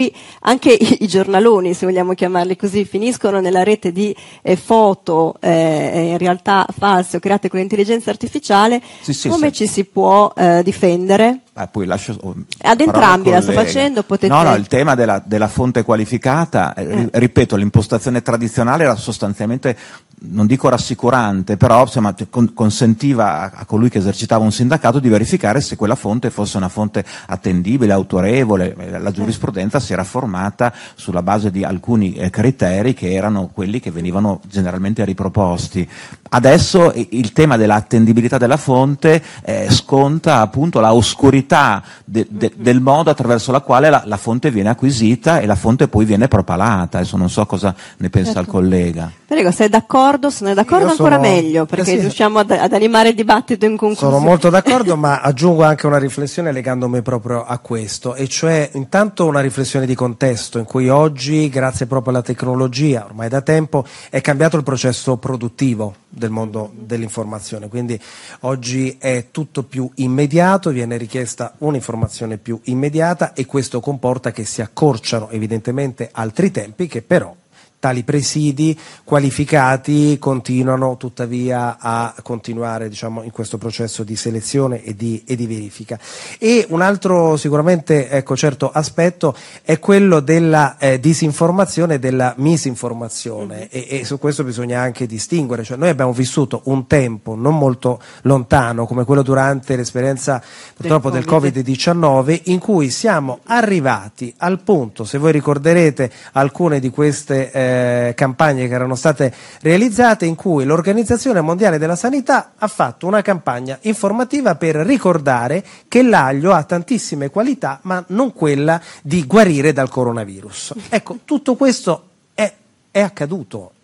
Anche i giornaloni, se vogliamo chiamarli così, finiscono nella rete di foto in realtà false o create con l'intelligenza artificiale. Come ci si può difendere? Poi lascio ad entrambi la sto facendo, potete... No, il tema della fonte qualificata, ripeto, l'impostazione tradizionale era sostanzialmente, non dico rassicurante, però insomma, consentiva a colui che esercitava un sindacato di verificare se quella fonte fosse una fonte attendibile, autorevole. La giurisprudenza si era formata sulla base di alcuni criteri che erano quelli che venivano generalmente riproposti. Adesso il tema dell'attendibilità della fonte sconta appunto la oscurità del modo attraverso la quale la fonte viene acquisita e la fonte poi viene propalata. Adesso non so cosa ne pensa il collega. Prego, sei d'accordo? Se non è d'accordo ancora meglio, perché riusciamo ad animare il dibattito in conclusione. Sono molto d'accordo, ma aggiungo anche una riflessione legandomi proprio a questo, e cioè intanto una riflessione di contesto in cui oggi, grazie proprio alla tecnologia, ormai da tempo, è cambiato il processo produttivo del mondo dell'informazione, quindi oggi è tutto più immediato, viene richiesta un'informazione più immediata e questo comporta che si accorciano evidentemente altri tempi, che però tali presidi qualificati continuano tuttavia a continuare, diciamo, in questo processo di selezione e di verifica. E un altro sicuramente certo aspetto è quello della disinformazione e della misinformazione, e su questo bisogna anche distinguere. Cioè, noi abbiamo vissuto un tempo non molto lontano come quello durante l'esperienza purtroppo del Covid-19, in cui siamo arrivati al punto, se voi ricorderete alcune di queste campagne che erano state realizzate, in cui l'Organizzazione Mondiale della Sanità ha fatto una campagna informativa per ricordare che l'aglio ha tantissime qualità, ma non quella di guarire dal coronavirus. Ecco, tutto questo è accaduto.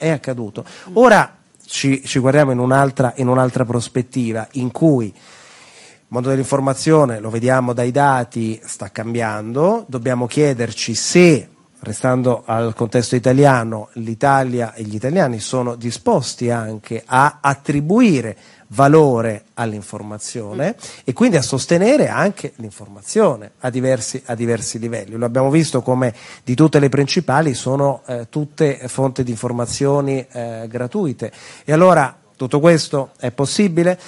Ora ci guardiamo in un'altra prospettiva, in cui il mondo dell'informazione, lo vediamo dai dati, sta cambiando. Dobbiamo chiederci se, restando al contesto italiano, l'Italia e gli italiani sono disposti anche a attribuire valore all'informazione e quindi a sostenere anche l'informazione a diversi livelli. Lo abbiamo visto come di tutte le principali sono tutte fonti di informazioni gratuite. E allora tutto questo è possibile?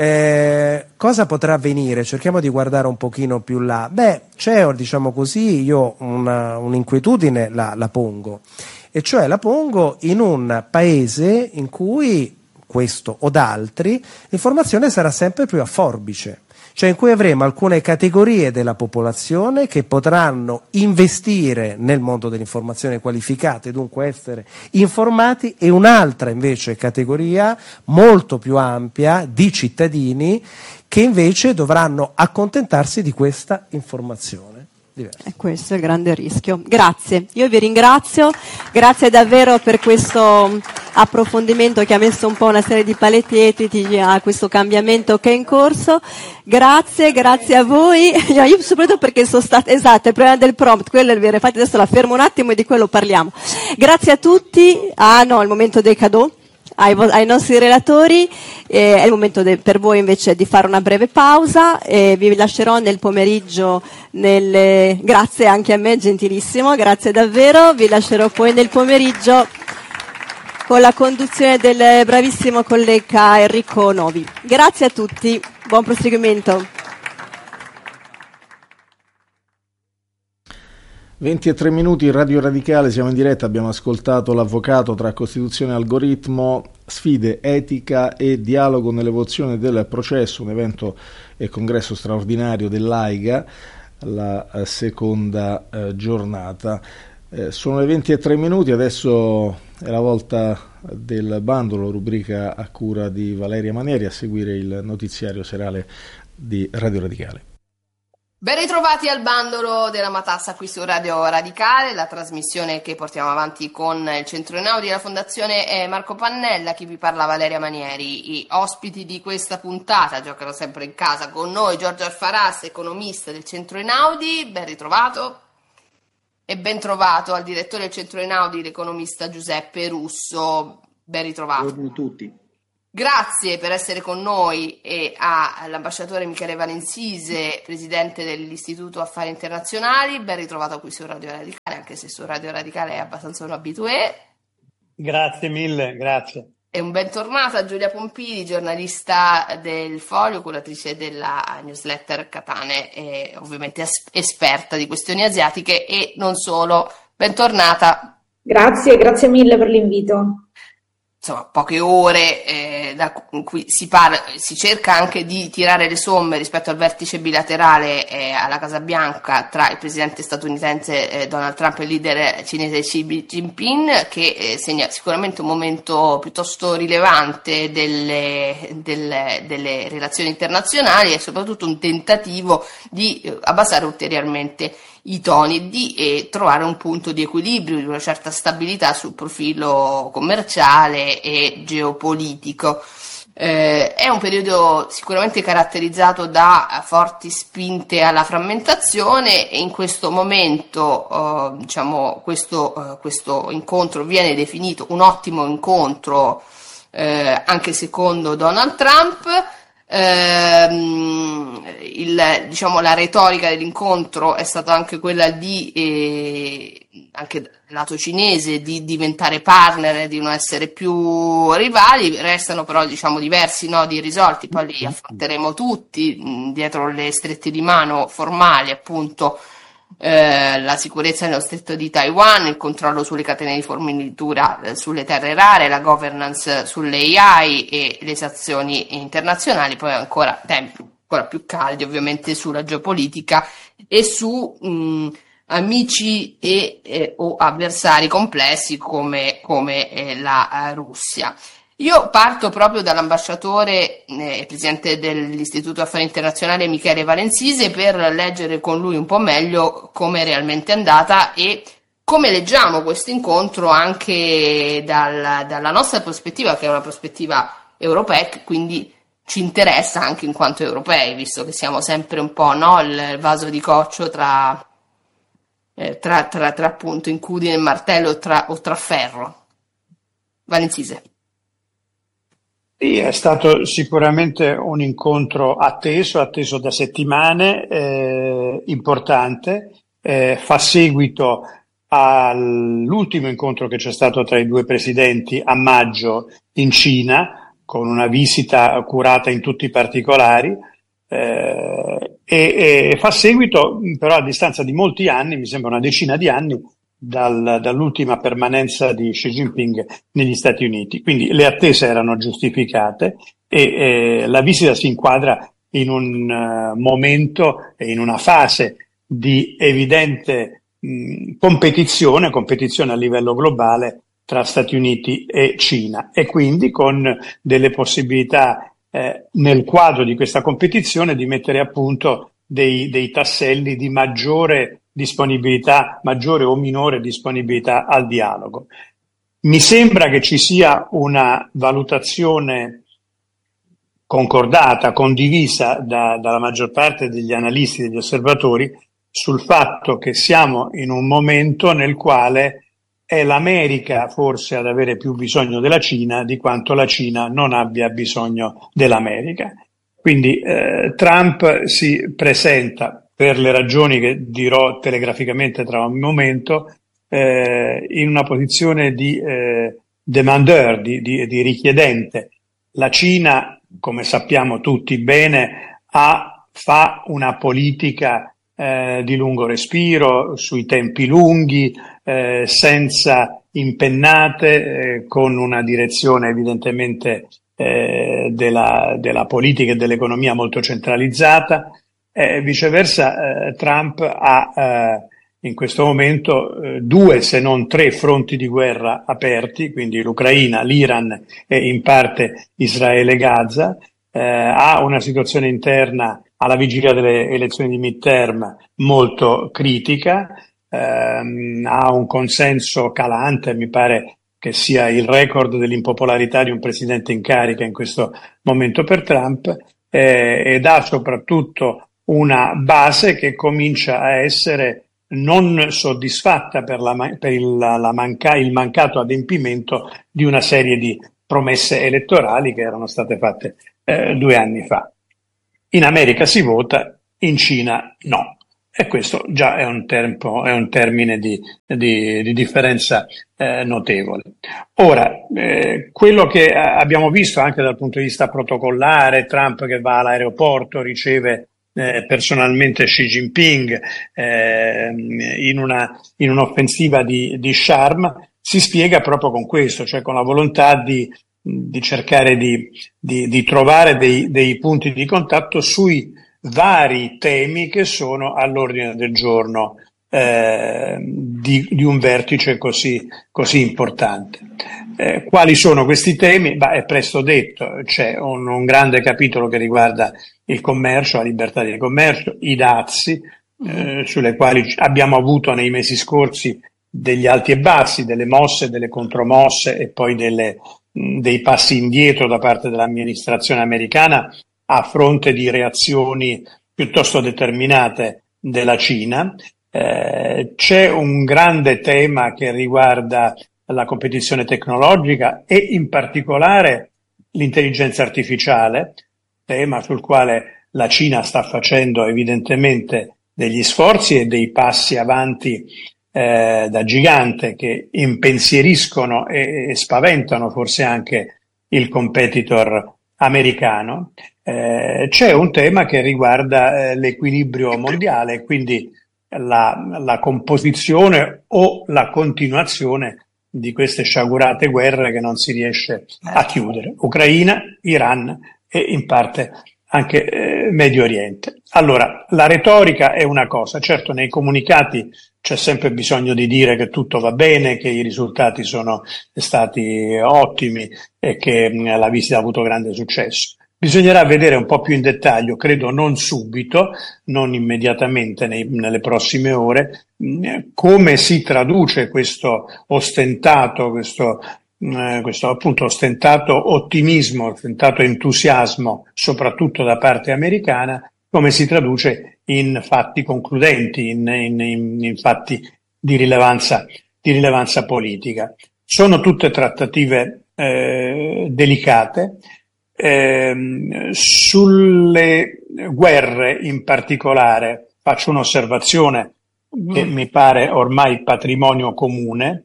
Cosa potrà avvenire? Cerchiamo di guardare un pochino più là. C'è, diciamo così, io un'inquietudine la pongo, e cioè la pongo in un paese in cui, questo o da altri, l'informazione sarà sempre più a forbice. Cioè in cui avremo alcune categorie della popolazione che potranno investire nel mondo dell'informazione qualificate, dunque essere informati, e un'altra invece categoria molto più ampia di cittadini che invece dovranno accontentarsi di questa informazione. E questo è il grande rischio. Grazie, io vi ringrazio, grazie davvero per questo approfondimento che ha messo un po' una serie di paletti a questo cambiamento che è in corso. Grazie a voi. Io soprattutto perché sono stata, esatto, il problema del prompt, quello è il vero. Infatti adesso la fermo un attimo e di quello parliamo. Grazie a tutti. Il momento dei cadeau ai nostri relatori. È il momento per voi invece di fare una breve pausa, vi lascerò nel pomeriggio grazie anche a me, gentilissimo, grazie davvero, vi lascerò poi nel pomeriggio con la conduzione del bravissimo collega Enrico Novi. Grazie a tutti, buon proseguimento. 20 e 3 minuti, Radio Radicale, siamo in diretta, abbiamo ascoltato l'avvocato tra Costituzione e algoritmo, sfide, etica e dialogo nell'evoluzione del processo, un evento e congresso straordinario dell'AIGA, la seconda giornata. Sono le 20 e 3 minuti, adesso è la volta del bandolo, rubrica a cura di Valeria Manieri, a seguire il notiziario serale di Radio Radicale. Ben ritrovati al bandolo della matassa qui su Radio Radicale, la trasmissione che portiamo avanti con il Centro Einaudi e la Fondazione Marco Pannella. Chi vi parla Valeria Manieri. I ospiti di questa puntata giocano sempre in casa con noi Giorgio Alfaras, economista del Centro Einaudi, ben ritrovato, e ben trovato al direttore del Centro Einaudi, l'economista Giuseppe Russo, ben ritrovato. Buongiorno a tutti. Grazie per essere con noi e all'ambasciatore Michele Valensise, presidente dell'Istituto Affari Internazionali. Ben ritrovato qui su Radio Radicale, anche se su Radio Radicale è abbastanza un habitué. Grazie mille, grazie. E un bentornato a Giulia Pompili, giornalista del Foglio, curatrice della newsletter Katane e ovviamente esperta di questioni asiatiche e non solo. Bentornata. Grazie mille per l'invito. Insomma, poche ore da cui si cerca anche di tirare le somme rispetto al vertice bilaterale alla Casa Bianca tra il presidente statunitense Donald Trump e il leader cinese Xi Jinping, che segna sicuramente un momento piuttosto rilevante delle relazioni internazionali e soprattutto un tentativo di abbassare ulteriormente i toni, di trovare un punto di equilibrio, di una certa stabilità sul profilo commerciale e geopolitico. È un periodo sicuramente caratterizzato da forti spinte alla frammentazione e in questo momento questo incontro viene definito un ottimo incontro anche secondo Donald Trump. La retorica dell'incontro è stata anche quella anche dal lato cinese di diventare partner, di non essere più rivali. Restano però diversi nodi irrisolti, poi li affronteremo tutti dietro le strette di mano formali, appunto la sicurezza nello stretto di Taiwan, il controllo sulle catene di fornitura sulle terre rare, la governance sulle AI e le sanzioni internazionali, poi ancora tempi ancora più caldi ovviamente sulla geopolitica e su amici o avversari complessi come la Russia. Io parto proprio dall'ambasciatore e presidente dell'Istituto Affari Internazionali Michele Valensise per leggere con lui un po' meglio come è realmente andata e come leggiamo questo incontro anche dalla nostra prospettiva, che è una prospettiva europea, che quindi ci interessa anche in quanto europei, visto che siamo sempre un po' il vaso di coccio tra appunto incudine e martello o tra ferro. Valensise. Sì, è stato sicuramente un incontro atteso da settimane, importante, fa seguito all'ultimo incontro che c'è stato tra i due presidenti a maggio in Cina, con una visita curata in tutti i particolari, e fa seguito però a distanza di molti anni, mi sembra una decina di anni, dall'ultima permanenza di Xi Jinping negli Stati Uniti. Quindi le attese erano giustificate e la visita si inquadra in un momento e in una fase di evidente competizione a livello globale tra Stati Uniti e Cina, e quindi con delle possibilità nel quadro di questa competizione di mettere a punto dei tasselli di maggiore o minore disponibilità al dialogo. Mi sembra che ci sia una valutazione concordata, condivisa dalla maggior parte degli analisti, degli osservatori, sul fatto che siamo in un momento nel quale è l'America forse ad avere più bisogno della Cina di quanto la Cina non abbia bisogno dell'America. Quindi Trump si presenta, per le ragioni che dirò telegraficamente tra un momento, in una posizione di demandeur, di richiedente. La Cina, come sappiamo tutti bene, fa una politica di lungo respiro, sui tempi lunghi, senza impennate, con una direzione evidentemente della politica e dell'economia molto centralizzata. Viceversa, Trump ha in questo momento 2 se non 3 fronti di guerra aperti, quindi l'Ucraina, l'Iran e in parte Israele e Gaza, ha una situazione interna alla vigilia delle elezioni di midterm molto critica, ha un consenso calante, mi pare che sia il record dell'impopolarità di un presidente in carica in questo momento per Trump, ed ha soprattutto una base che comincia a essere non soddisfatta per il mancato adempimento di una serie di promesse elettorali che erano state fatte 2 anni fa. In America si vota, in Cina no. E questo già è un termine di differenza notevole. Ora, quello che abbiamo visto anche dal punto di vista protocollare, Trump che va all'aeroporto, riceve personalmente Xi Jinping in un'offensiva di charme, si spiega proprio con questo, cioè con la volontà di cercare di trovare dei punti di contatto sui vari temi che sono all'ordine del giorno di un vertice così importante. Quali sono questi temi? È presto detto, c'è un grande capitolo che riguarda il commercio, la libertà di commercio, i dazi, sulle quali abbiamo avuto nei mesi scorsi degli alti e bassi, delle mosse, delle contromosse e poi dei passi indietro da parte dell'amministrazione americana a fronte di reazioni piuttosto determinate della Cina. C'è un grande tema che riguarda la competizione tecnologica e in particolare l'intelligenza artificiale, tema sul quale la Cina sta facendo evidentemente degli sforzi e dei passi avanti da gigante che impensieriscono e spaventano forse anche il competitor americano. C'è un tema che riguarda l'equilibrio mondiale, quindi la composizione o la continuazione di queste sciagurate guerre che non si riesce a chiudere, Ucraina, Iran e in parte anche Medio Oriente. Allora, la retorica è una cosa, certo nei comunicati c'è sempre bisogno di dire che tutto va bene, che i risultati sono stati ottimi e che la visita ha avuto grande successo. Bisognerà vedere un po' più in dettaglio, credo non subito, non immediatamente nelle prossime ore, come si traduce questo ostentato ottimismo, ostentato entusiasmo, soprattutto da parte americana, come si traduce in fatti concludenti, in fatti di rilevanza politica. Sono tutte trattative delicate. Sulle guerre in particolare faccio un'osservazione che mi pare ormai patrimonio comune.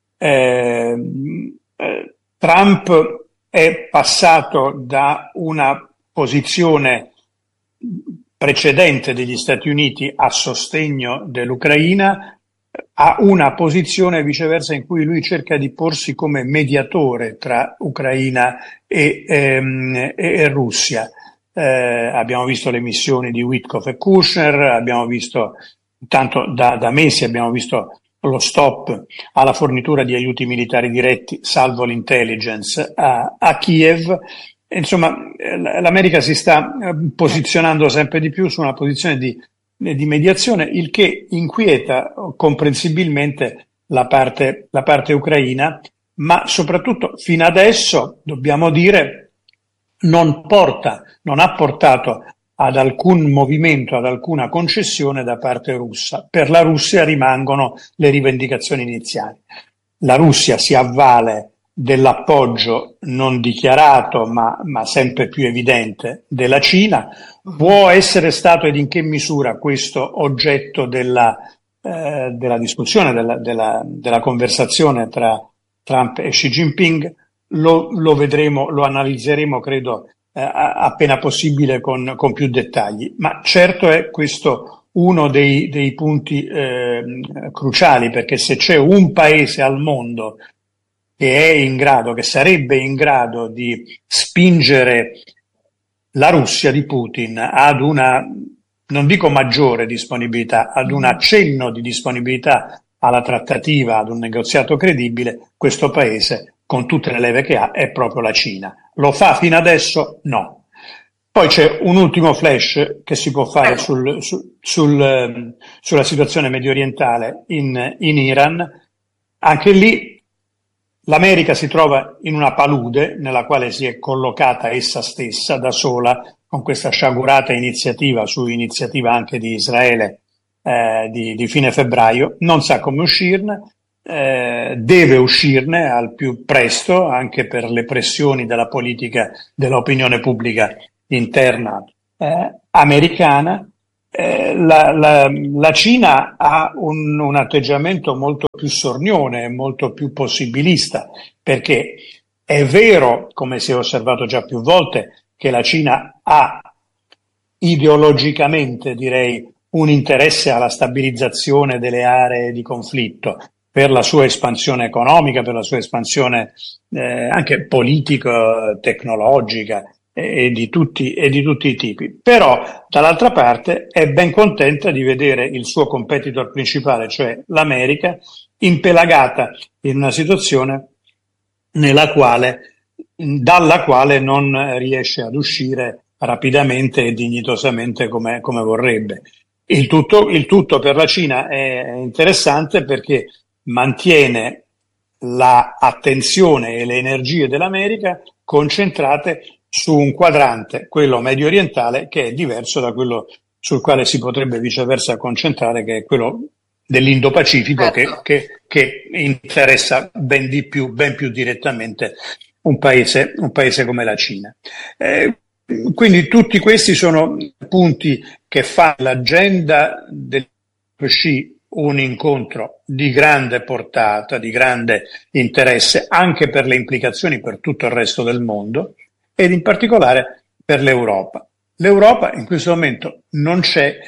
Trump è passato da una posizione precedente degli Stati Uniti a sostegno dell'Ucraina a una posizione viceversa in cui lui cerca di porsi come mediatore tra Ucraina e Russia. Abbiamo visto le missioni di Witkoff e Kushner, abbiamo visto tanto da mesi abbiamo visto lo stop alla fornitura di aiuti militari diretti, salvo l'intelligence, a Kiev. Insomma, l'America si sta posizionando sempre di più su una posizione di mediazione, il che inquieta comprensibilmente la parte ucraina, ma soprattutto fino adesso, dobbiamo dire, non ha portato ad alcun movimento, ad alcuna concessione da parte russa. Per la Russia rimangono le rivendicazioni iniziali. La Russia si avvale dell'appoggio non dichiarato ma sempre più evidente della Cina. Può essere stato ed in che misura questo oggetto della discussione, della conversazione tra Trump e Xi Jinping? Lo vedremo, lo analizzeremo credo appena possibile con più dettagli, ma certo è questo uno dei punti cruciali, perché se c'è un paese al mondo che sarebbe in grado di spingere la Russia di Putin ad una, non dico maggiore disponibilità, ad un accenno di disponibilità alla trattativa, ad un negoziato credibile, questo paese, con tutte le leve che ha, è proprio la Cina. Lo fa fino adesso? No. Poi c'è un ultimo flash che si può fare sulla situazione medio orientale in Iran. Anche lì l'America si trova in una palude nella quale si è collocata essa stessa da sola con questa sciagurata iniziativa, su iniziativa anche di Israele, di fine febbraio, non sa come uscirne. deve uscirne al più presto, anche per le pressioni della politica, dell'opinione pubblica interna americana. La Cina ha un atteggiamento molto più sornione, molto più possibilista, perché è vero, come si è osservato già più volte, che la Cina ha ideologicamente, direi, un interesse alla stabilizzazione delle aree di conflitto per la sua espansione economica, per la sua espansione anche politica, tecnologica e di tutti i tipi. Però, dall'altra parte, è ben contenta di vedere il suo competitor principale, cioè l'America, impelagata in una situazione dalla quale non riesce ad uscire rapidamente e dignitosamente come vorrebbe. Il tutto per la Cina è interessante perché mantiene l'attenzione e le energie dell'America concentrate su un quadrante, quello medio orientale, che è diverso da quello sul quale si potrebbe viceversa concentrare, che è quello dell'Indo-Pacifico, Certo. che interessa ben più direttamente un paese come la Cina. Quindi tutti questi sono punti che fa l'agenda del Xi un incontro di grande portata, di grande interesse, anche per le implicazioni per tutto il resto del mondo ed in particolare per l'Europa. L'Europa in questo momento non c'è.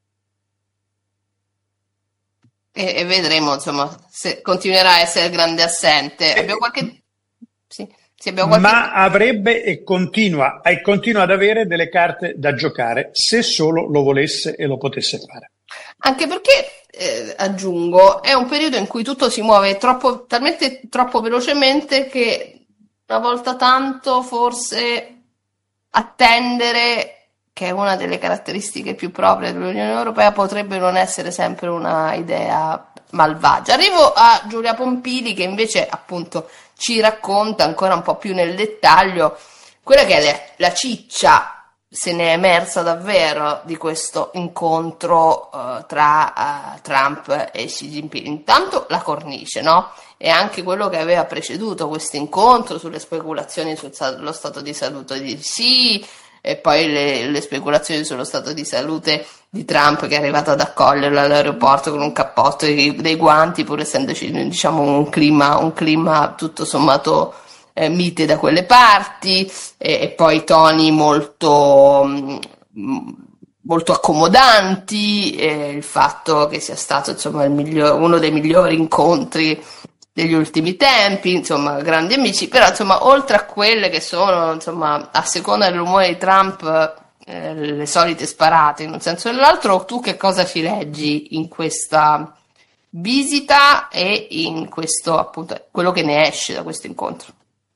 E vedremo, insomma, se continuerà a essere il grande assente. Abbiamo qualche... Sì, abbiamo qualche... Ma avrebbe e continua ad avere delle carte da giocare, se solo lo volesse e lo potesse fare. Anche perché, aggiungo, è un periodo in cui tutto si muove talmente troppo velocemente che una volta tanto forse attendere, che è una delle caratteristiche più proprie dell'Unione Europea, potrebbe non essere sempre una idea malvagia. Arrivo a Giulia Pompili, che invece appunto ci racconta ancora un po' più nel dettaglio quella che è la ciccia, se ne è emersa davvero, di questo incontro tra Trump e Xi Jinping. Intanto la cornice, no? E anche quello che aveva preceduto questo incontro sulle speculazioni sullo stato di salute di Xi, e poi le speculazioni sullo stato di salute di Trump, che è arrivato ad accoglierlo all'aeroporto con un cappotto e dei guanti, pur essendoci, diciamo, un clima tutto sommato mite da quelle parti, e poi toni molto accomodanti, il fatto che sia stato, insomma, uno dei migliori incontri degli ultimi tempi, insomma, grandi amici. Però, insomma, oltre a quelle che sono, insomma, a seconda del rumore di Trump, le solite sparate in un senso o nell'altro, tu che cosa ci leggi in questa visita e in questo, appunto, quello che ne esce da questo incontro?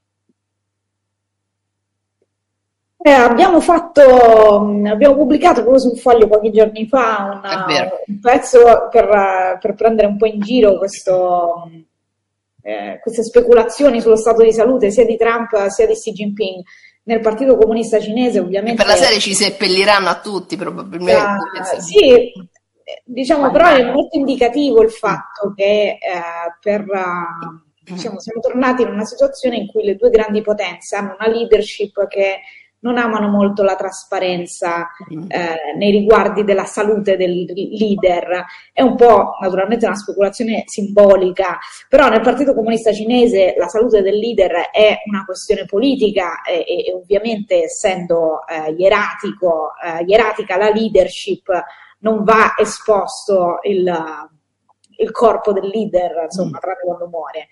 Abbiamo pubblicato proprio sul Foglio pochi giorni fa un pezzo per prendere un po' in giro queste speculazioni sullo stato di salute sia di Trump sia di Xi Jinping nel Partito Comunista Cinese. Ovviamente per la serie ci seppelliranno a tutti probabilmente. Sì, diciamo, però è molto indicativo il fatto che diciamo, siamo tornati in una situazione in cui le due grandi potenze hanno una leadership che non amano molto la trasparenza nei riguardi della salute del leader. È un po' naturalmente una speculazione simbolica, però nel Partito Comunista Cinese la salute del leader è una questione politica e ovviamente, essendo ieratica la leadership, non va esposto il corpo del leader, insomma, tranne quando muore.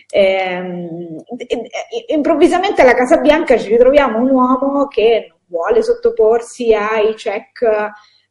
Improvvisamente alla Casa Bianca ci ritroviamo un uomo che non vuole sottoporsi ai check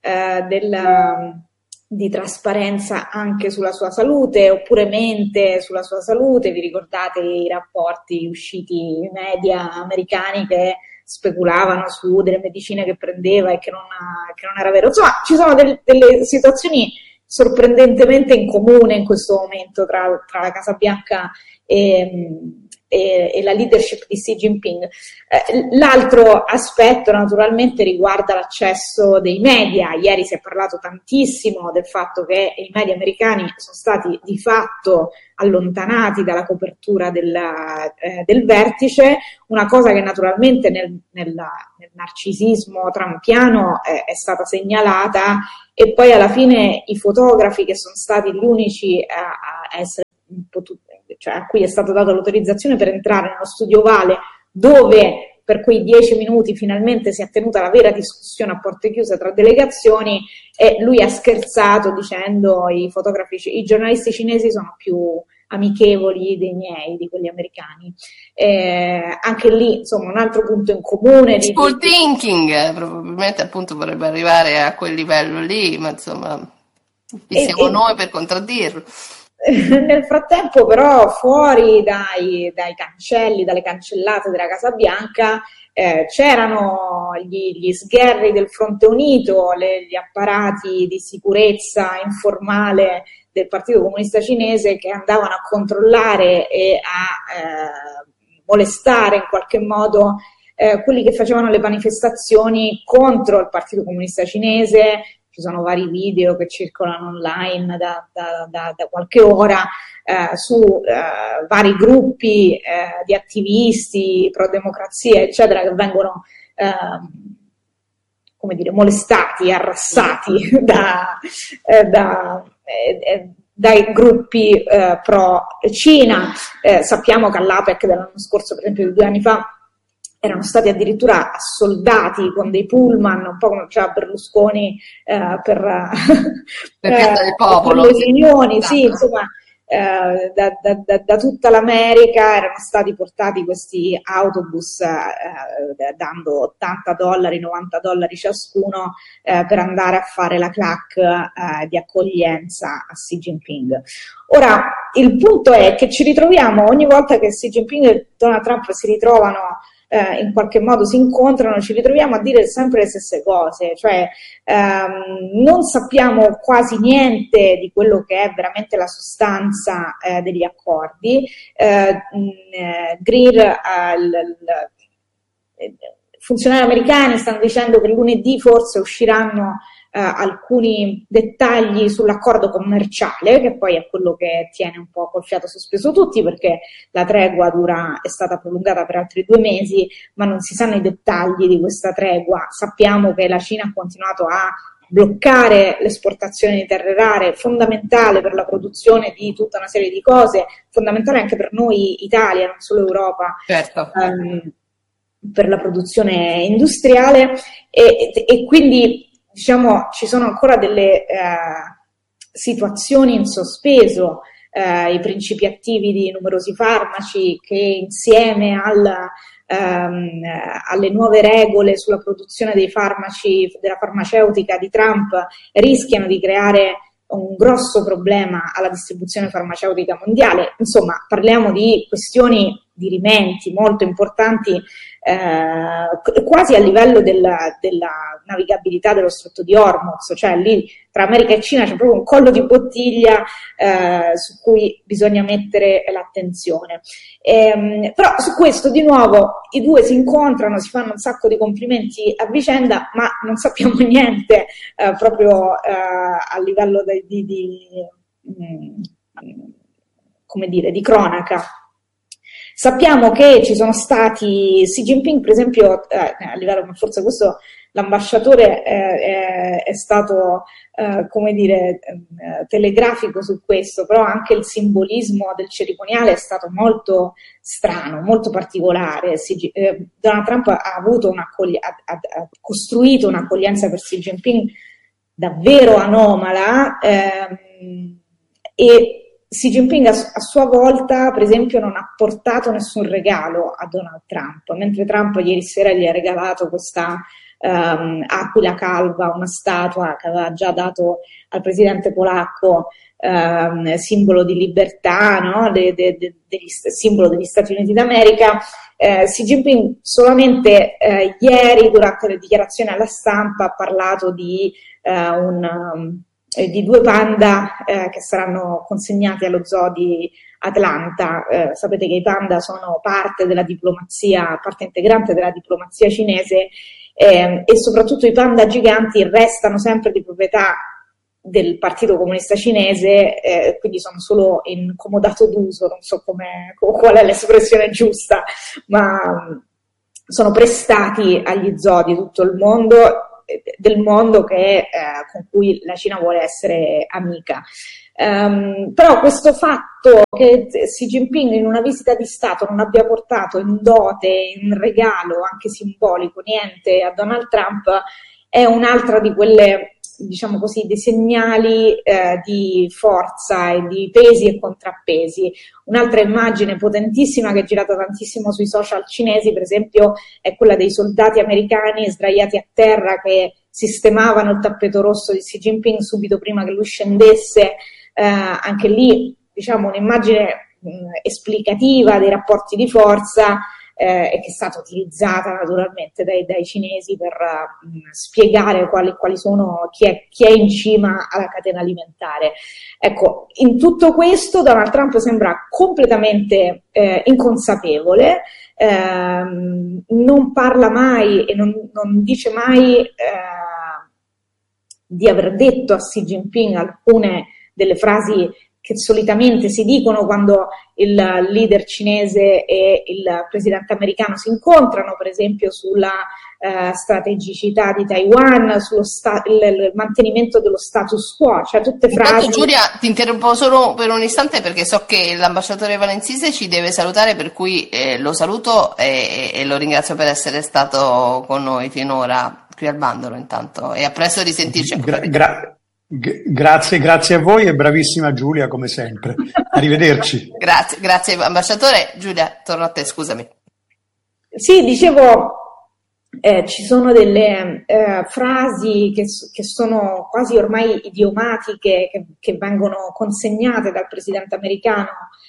di trasparenza anche sulla sua salute, oppure mente sulla sua salute. Vi ricordate i rapporti usciti in media americani che speculavano su delle medicine che prendeva e che non era vero? Insomma, ci sono delle situazioni sorprendentemente in comune in questo momento tra la Casa Bianca e e la leadership di Xi Jinping. L'altro aspetto naturalmente riguarda l'accesso dei media. Ieri si è parlato tantissimo del fatto che i media americani sono stati di fatto allontanati dalla copertura del vertice, una cosa che naturalmente nel narcisismo trumpiano è stata segnalata, e poi alla fine i fotografi, che sono stati gli unici a essere cioè a cui è stata data l'autorizzazione per entrare nello studio ovale, dove per quei 10 minuti finalmente si è tenuta la vera discussione a porte chiuse tra delegazioni, e lui ha scherzato dicendo i giornalisti cinesi sono più amichevoli dei miei, di quelli americani. Anche lì, insomma, un altro punto in comune di wishful thinking, probabilmente appunto vorrebbe arrivare a quel livello lì, ma insomma chi siamo noi per contraddirlo? Nel frattempo però fuori dai cancelli, dalle cancellate della Casa Bianca, c'erano gli sgherri del Fronte Unito, gli apparati di sicurezza informale del Partito Comunista Cinese, che andavano a controllare e a molestare in qualche modo quelli che facevano le manifestazioni contro il Partito Comunista Cinese. Ci sono vari video che circolano online da qualche ora su vari gruppi di attivisti pro democrazia, eccetera, che vengono come dire, molestati, arrassati dai gruppi pro Cina. Sappiamo che all'APEC dell'anno scorso, per esempio di 2 anni fa, erano stati addirittura assoldati con dei pullman, un po' come faceva Berlusconi per Piazza del Popolo, per le riunioni, sì, insomma, da tutta l'America erano stati portati questi autobus dando $80, $90 ciascuno per andare a fare la claque di accoglienza a Xi Jinping. Ora, il punto è che ci ritroviamo ogni volta che Xi Jinping e Donald Trump si ritrovano, in qualche modo si incontrano, ci ritroviamo a dire sempre le stesse cose, cioè non sappiamo quasi niente di quello che è veramente la sostanza degli accordi. Greer, funzionari americani stanno dicendo che lunedì forse usciranno alcuni dettagli sull'accordo commerciale, che poi è quello che tiene un po' col fiato sospeso tutti, perché la tregua è stata prolungata per altri 2 mesi, ma non si sanno i dettagli di questa tregua. Sappiamo che la Cina ha continuato a bloccare l'esportazione di terre rare, fondamentale per la produzione di tutta una serie di cose, fondamentale anche per noi Italia, non solo Europa. Certo. Per la produzione industriale, e quindi diciamo ci sono ancora delle situazioni in sospeso, i principi attivi di numerosi farmaci che insieme alle nuove regole sulla produzione dei farmaci della farmaceutica di Trump rischiano di creare un grosso problema alla distribuzione farmaceutica mondiale. Insomma, parliamo di questioni dirimenti molto importanti, quasi a livello della navigabilità dello Stretto di Hormuz, cioè lì tra America e Cina c'è proprio un collo di bottiglia su cui bisogna mettere l'attenzione. Però su questo di nuovo i due si incontrano, si fanno un sacco di complimenti a vicenda, ma non sappiamo niente proprio a livello come dire, di cronaca. Sappiamo che ci sono stati Xi Jinping, per esempio, a livello, forse questo l'ambasciatore è stato, come dire, telegrafico su questo, però anche il simbolismo del cerimoniale è stato molto strano, molto particolare. Donald Trump ha costruito un'accoglienza per Xi Jinping davvero anomala, e Xi Jinping a sua volta, per esempio, non ha portato nessun regalo a Donald Trump, mentre Trump ieri sera gli ha regalato questa aquila calva, una statua che aveva già dato al presidente polacco, simbolo di libertà, no? Simbolo degli Stati Uniti d'America. Xi Jinping solamente ieri, durante le dichiarazioni alla stampa, ha parlato di di 2 panda che saranno consegnati allo zoo di Atlanta. Sapete che i panda sono parte della diplomazia, parte integrante della diplomazia cinese, e soprattutto i panda giganti restano sempre di proprietà del Partito Comunista Cinese, quindi sono solo in comodato d'uso, non so qual è l'espressione giusta, ma sono prestati agli zoo di tutto il mondo, con cui la Cina vuole essere amica. Però questo fatto che Xi Jinping in una visita di Stato non abbia portato in dote, in regalo anche simbolico, niente a Donald Trump, è un'altra di quelle, diciamo così, dei segnali di forza e di pesi e contrappesi. Un'altra immagine potentissima che è girata tantissimo sui social cinesi, per esempio, è quella dei soldati americani sdraiati a terra che sistemavano il tappeto rosso di Xi Jinping subito prima che lui scendesse. Anche lì, diciamo, un'immagine esplicativa dei rapporti di forza, e che è stata utilizzata naturalmente dai cinesi per spiegare quali sono, chi è in cima alla catena alimentare. Ecco, in tutto questo Donald Trump sembra completamente inconsapevole, non parla mai e non dice mai di aver detto a Xi Jinping alcune delle frasi che solitamente si dicono quando il leader cinese e il presidente americano si incontrano, per esempio sulla strategicità di Taiwan, sullo il mantenimento dello status quo, cioè tutte frasi. Giulia, ti interrompo solo per un istante perché so che l'ambasciatore Valenzise ci deve salutare, per cui lo saluto e lo ringrazio per essere stato con noi finora qui al bandolo intanto, e a presto di sentirci. Grazie a voi e bravissima Giulia come sempre. Arrivederci. Grazie ambasciatore. Giulia, torno a te, scusami. Sì, dicevo, ci sono delle frasi che sono quasi ormai idiomatiche, che vengono consegnate dal presidente americano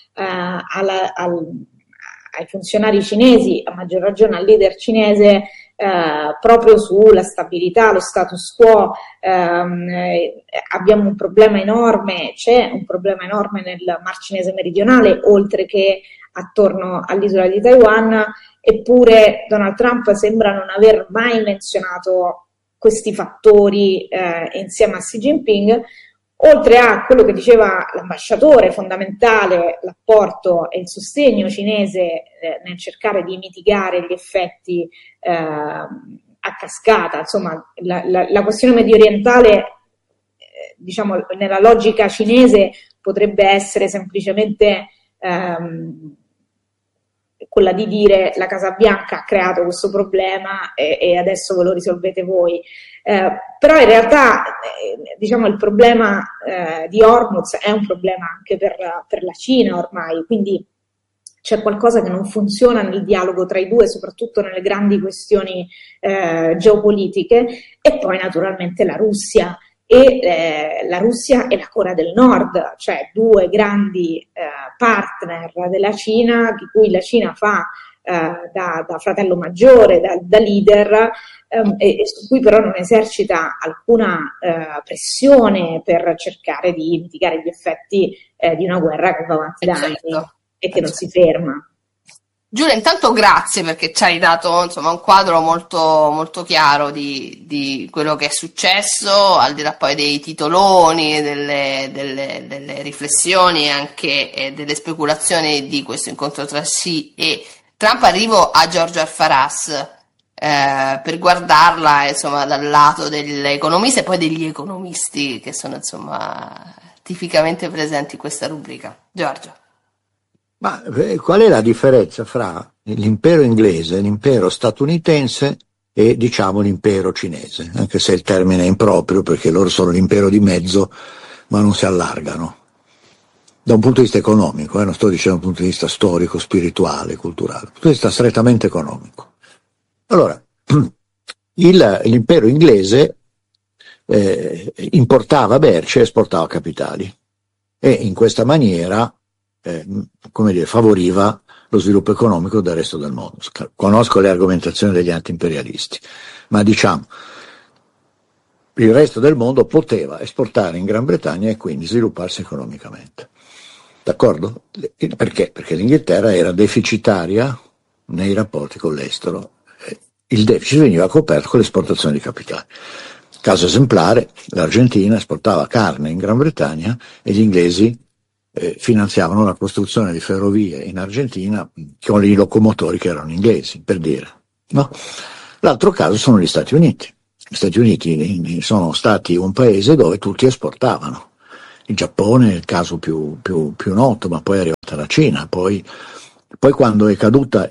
ai funzionari cinesi, a maggior ragione al leader cinese, proprio sulla stabilità, lo status quo. Abbiamo un problema enorme, c'è un problema enorme nel Mar Cinese meridionale, oltre che attorno all'isola di Taiwan, eppure Donald Trump sembra non aver mai menzionato questi fattori insieme a Xi Jinping, oltre a quello che diceva l'ambasciatore, fondamentale l'apporto e il sostegno cinese nel cercare di mitigare gli effetti a cascata. Insomma, la questione medio orientale, diciamo, nella logica cinese potrebbe essere semplicemente quella di dire la Casa Bianca ha creato questo problema e adesso ve lo risolvete voi. Però in realtà diciamo il problema di Hormuz è un problema anche per la Cina ormai, quindi c'è qualcosa che non funziona nel dialogo tra i due, soprattutto nelle grandi questioni geopolitiche, e poi naturalmente la Russia. E la Russia e la Corea del Nord, cioè due grandi partner della Cina, di cui la Cina fa da fratello maggiore, da leader, e su cui però non esercita alcuna pressione per cercare di mitigare gli effetti di una guerra che va avanti da anni e che non si ferma. Giulia, intanto grazie perché ci hai dato insomma un quadro molto, molto chiaro di quello che è successo, al di là poi dei titoloni, delle riflessioni e anche delle speculazioni di questo incontro tra Xi e Trump. Arrivo a Giorgia Alfaras per guardarla insomma dal lato dell'economista e poi degli economisti che sono insomma tipicamente presenti in questa rubrica. Giorgia. Ma qual è la differenza fra l'impero inglese, l'impero statunitense e diciamo l'impero cinese? Anche se il termine è improprio perché loro sono l'impero di mezzo ma non si allargano. Da un punto di vista economico, non sto dicendo da un punto di vista storico, spirituale, culturale, da un punto di vista strettamente economico. Allora, l'impero inglese importava merci e esportava capitali e in questa maniera favoriva lo sviluppo economico del resto del mondo. Conosco le argomentazioni degli anti-imperialisti, ma diciamo il resto del mondo poteva esportare in Gran Bretagna e quindi svilupparsi economicamente. D'accordo? Perché? Perché l'Inghilterra era deficitaria nei rapporti con l'estero. Il deficit veniva coperto con l'esportazione di capitali. Caso esemplare, l'Argentina esportava carne in Gran Bretagna e gli inglesi finanziavano la costruzione di ferrovie in Argentina con i locomotori che erano inglesi, per dire. No? L'altro caso sono gli Stati Uniti. Gli Stati Uniti sono stati un paese dove tutti esportavano. Il Giappone è il caso più noto, ma poi è arrivata la Cina, poi quando è caduta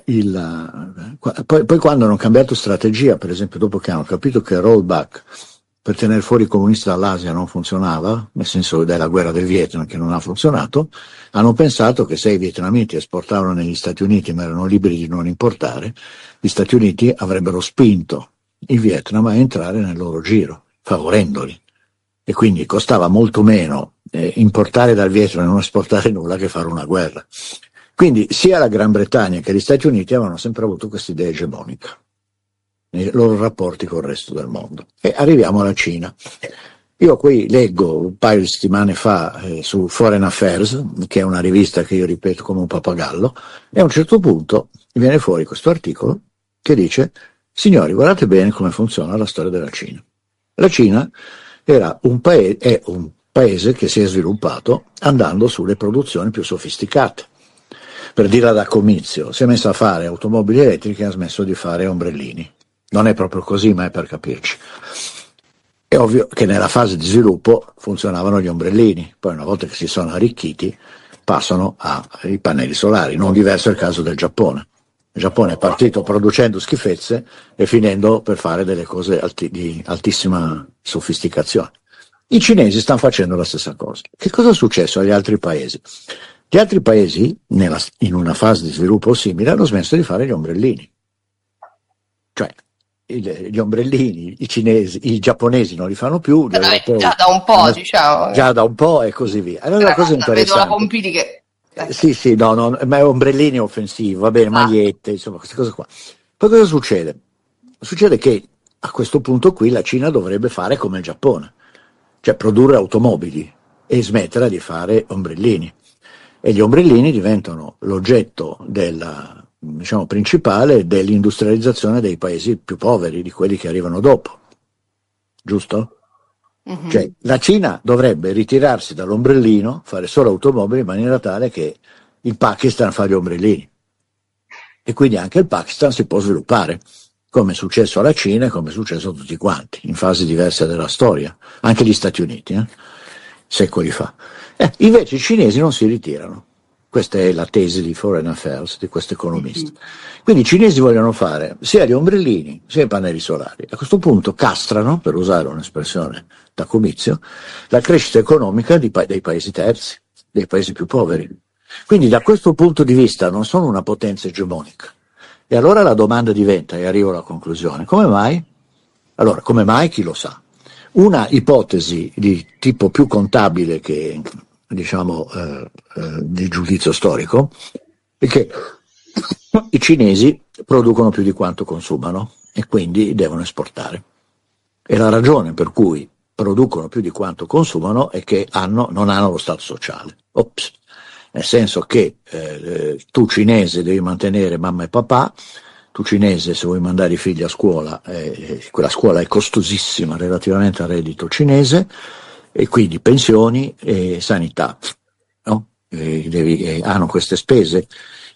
poi quando hanno cambiato strategia, per esempio dopo che hanno capito che il rollback per tenere fuori i comunisti dall'Asia non funzionava, nel senso della guerra del Vietnam che non ha funzionato, hanno pensato che se i vietnamiti esportavano negli Stati Uniti ma erano liberi di non importare, gli Stati Uniti avrebbero spinto il Vietnam a entrare nel loro giro, favorendoli. E quindi costava molto meno importare dal Vietnam e non esportare nulla che fare una guerra. Quindi sia la Gran Bretagna che gli Stati Uniti avevano sempre avuto questa idea egemonica nei loro rapporti con il resto del mondo. E arriviamo alla Cina. Io qui leggo un paio di settimane fa su Foreign Affairs, che è una rivista che io ripeto come un pappagallo, e a un certo punto viene fuori questo articolo che dice: signori, guardate bene come funziona la storia della Cina. La Cina è un paese che si è sviluppato andando sulle produzioni più sofisticate. Per dirla da comizio, si è messa a fare automobili elettriche e ha smesso di fare ombrellini. Non è proprio così, ma è per capirci. È ovvio che nella fase di sviluppo funzionavano gli ombrellini, poi una volta che si sono arricchiti passano ai pannelli solari, non diverso è il caso del Giappone. Il Giappone è partito producendo schifezze e finendo per fare delle cose di altissima sofisticazione. I cinesi stanno facendo la stessa cosa. Che cosa è successo agli altri paesi? Gli altri paesi, in una fase di sviluppo simile, hanno smesso di fare gli ombrellini. Cioè, gli ombrellini, i giapponesi non li fanno più. Già da un po', diciamo. Già da un po' e così via. Allora, cosa interessante. Vedo la Pompili che... Sì, no, ma ombrellini offensivo, va bene, magliette, insomma, queste cose qua. Poi cosa succede? Succede che a questo punto qui la Cina dovrebbe fare come il Giappone, cioè produrre automobili e smettere di fare ombrellini. E gli ombrellini diventano l'oggetto principale dell'industrializzazione dei paesi più poveri, di quelli che arrivano dopo. Giusto? Mm-hmm. Cioè, la Cina dovrebbe ritirarsi dall'ombrellino, fare solo automobili in maniera tale che il Pakistan fa gli ombrellini. E quindi anche il Pakistan si può sviluppare, come è successo alla Cina e come è successo a tutti quanti, in fasi diverse della storia. Anche gli Stati Uniti, secoli fa. Invece i cinesi non si ritirano. Questa è la tesi di Foreign Affairs di questo economista. Quindi i cinesi vogliono fare sia gli ombrellini sia i pannelli solari. A questo punto castrano, per usare un'espressione da comizio, la crescita economica dei paesi terzi, dei paesi più poveri. Quindi da questo punto di vista non sono una potenza egemonica. E allora la domanda diventa, e arrivo alla conclusione, come mai? Allora, come mai? Chi lo sa? Una ipotesi di tipo più contabile che, di giudizio storico, è che i cinesi producono più di quanto consumano e quindi devono esportare. E la ragione per cui producono più di quanto consumano è che non hanno lo stato sociale. Ops. Nel senso che tu cinese devi mantenere mamma e papà, tu cinese se vuoi mandare i figli a scuola, quella scuola è costosissima relativamente al reddito cinese, e quindi pensioni e sanità, no? Hanno queste spese,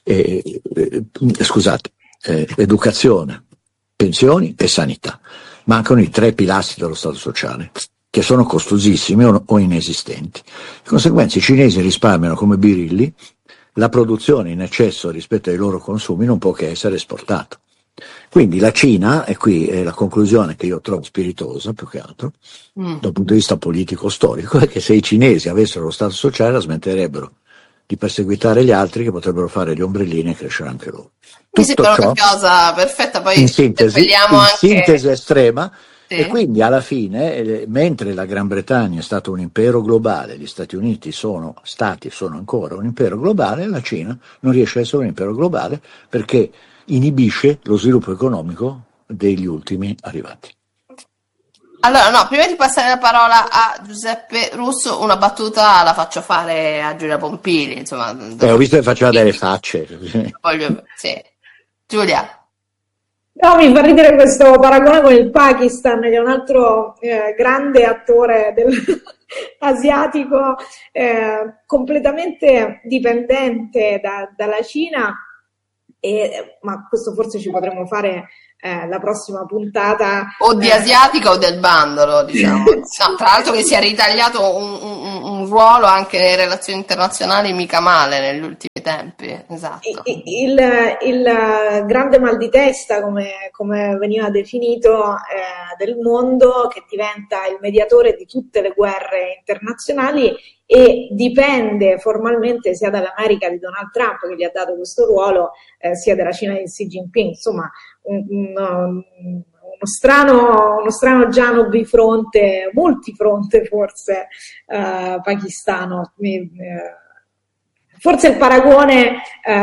educazione, pensioni e sanità. Mancano i 3 pilastri dello Stato sociale, che sono costosissimi o inesistenti. Di conseguenza i cinesi risparmiano come birilli, la produzione in eccesso rispetto ai loro consumi non può che essere esportata. Quindi la Cina, e qui è la conclusione che io trovo spiritosa più che altro, dal punto di vista politico-storico, è che se i cinesi avessero lo Stato sociale la smetterebbero di perseguitare gli altri che potrebbero fare gli ombrellini e crescere anche loro. Mi sembra una cosa perfetta, poi in sintesi estrema. Sì. E quindi alla fine, mentre la Gran Bretagna è stato un impero globale, gli Stati Uniti sono ancora un impero globale, la Cina non riesce a essere un impero globale perché inibisce lo sviluppo economico degli ultimi arrivati. Allora, no, prima di passare la parola a Giuseppe Russo, una battuta la faccio fare a Giulia Pompili, insomma. Ho visto che faceva delle facce. Sì. Giulia. No, mi fa ridere questo paragone con il Pakistan, che è un altro grande attore asiatico, completamente dipendente dalla Cina, ma questo forse ci potremmo fare la prossima puntata. O di asiatica o del bandolo, diciamo. No, tra l'altro che si è ritagliato un ruolo anche nelle relazioni internazionali mica male negli ultimi tempi. Esatto. Il grande mal di testa, come veniva definito, del mondo, che diventa il mediatore di tutte le guerre internazionali e dipende formalmente sia dall'America di Donald Trump, che gli ha dato questo ruolo, sia dalla Cina di Xi Jinping. Insomma, uno strano Giano bifronte, multifronte forse, pakistano. Forse il paragone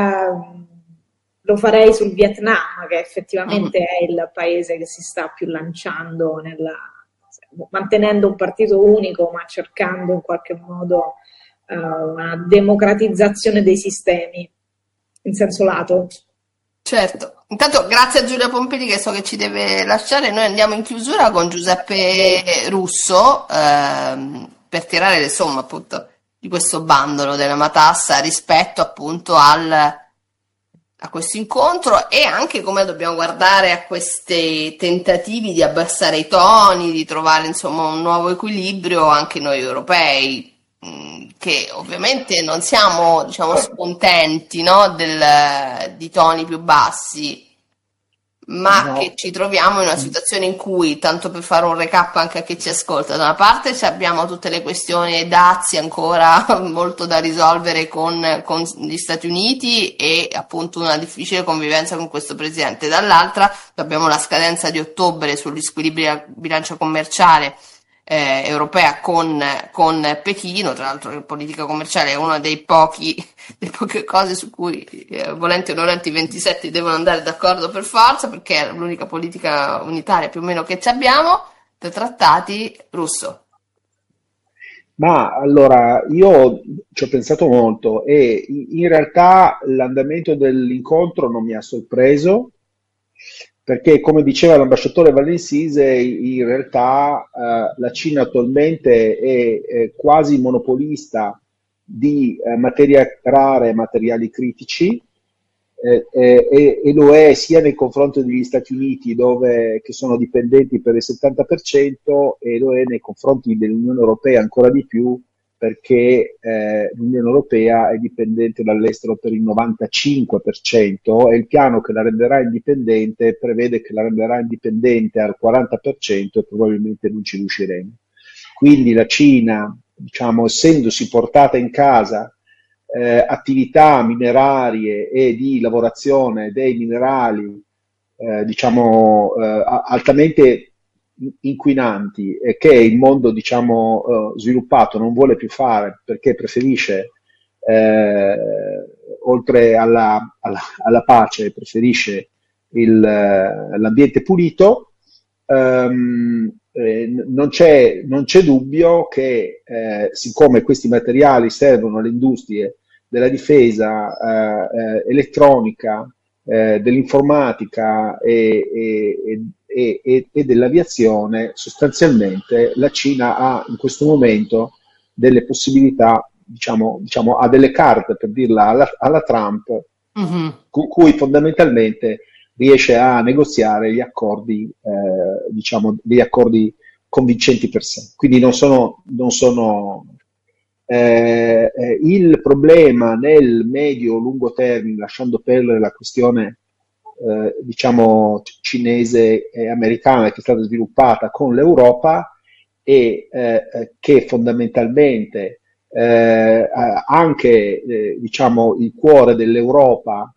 lo farei sul Vietnam, che effettivamente è il paese che si sta più lanciando mantenendo un partito unico, ma cercando in qualche modo una democratizzazione dei sistemi in senso lato. Certo, intanto grazie a Giulia Pompili che so che ci deve lasciare. Noi andiamo in chiusura con Giuseppe Russo per tirare le somme appunto di questo bandolo della matassa rispetto appunto a questo incontro e anche come dobbiamo guardare a questi tentativi di abbassare i toni, di trovare insomma un nuovo equilibrio anche noi europei, che ovviamente non siamo, diciamo, scontenti, no, di toni più bassi, ma che ci troviamo in una situazione in cui, tanto per fare un recap anche a chi ci ascolta, da una parte abbiamo tutte le questioni dazi ancora molto da risolvere con gli Stati Uniti e appunto una difficile convivenza con questo presidente, dall'altra abbiamo la scadenza di ottobre sugli squilibri della bilancia commerciale europea con Pechino. Tra l'altro la politica commerciale è una delle poche cose su cui volenti o nolenti i 27 devono andare d'accordo per forza, perché è l'unica politica unitaria più o meno che ci abbiamo tra trattati. Russo. Ma allora io ci ho pensato molto e in realtà l'andamento dell'incontro non mi ha sorpreso, perché come diceva l'ambasciatore Vallensise, in realtà la Cina attualmente è quasi monopolista di materie rare e materiali critici, e lo è sia nei confronti degli Stati Uniti, che sono dipendenti per il 70%, e lo è nei confronti dell'Unione Europea ancora di più, perché l'Unione Europea è dipendente dall'estero per il 95% e il piano che la renderà indipendente prevede che la renderà indipendente al 40% e probabilmente non ci riusciremo. Quindi la Cina, diciamo, essendosi portata in casa attività minerarie e di lavorazione dei minerali diciamo altamente inquinanti, e che il mondo diciamo sviluppato non vuole più fare, perché preferisce oltre alla pace preferisce l'ambiente pulito. Non c'è dubbio che siccome questi materiali servono alle industrie della difesa, elettronica, dell'informatica e dell'aviazione, sostanzialmente la Cina ha in questo momento delle possibilità, diciamo ha delle carte, per dirla alla Trump, con cui fondamentalmente riesce a negoziare gli accordi, degli accordi convincenti per sé. Quindi non sono il problema nel medio-lungo termine, lasciando perdere la questione diciamo cinese e americana che è stata sviluppata con l'Europa, e che fondamentalmente anche diciamo il cuore dell'Europa